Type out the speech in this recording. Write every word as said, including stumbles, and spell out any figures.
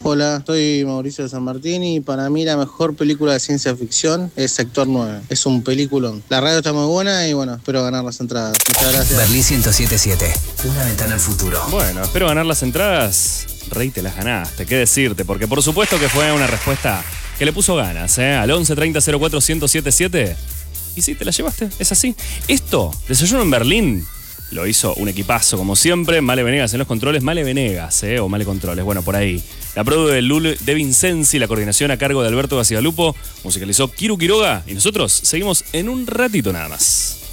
Hola, soy Mauricio de San Martín y para mí la mejor película de ciencia ficción es Sector nueve. Es un peliculón. La radio está muy buena y bueno, espero ganar las entradas. Muchas gracias. Berlín ciento siete punto siete, una ventana al futuro. Bueno, espero ganar las entradas. Rey, te las ganaste, qué decirte, porque por supuesto que fue una respuesta que le puso ganas, ¿eh? Al once treinta cero cuatro uno cero siete siete. Y sí, te la llevaste, es así. Esto, Desayuno en Berlín, lo hizo un equipazo, como siempre. Male Venegas en los controles, Male Venegas, ¿eh? O Male Controles, bueno, por ahí. La produ de Lul de Vincenzi, la coordinación a cargo de Alberto Gacigalupo, musicalizó Kiru Quiroga y nosotros seguimos en un ratito nada más.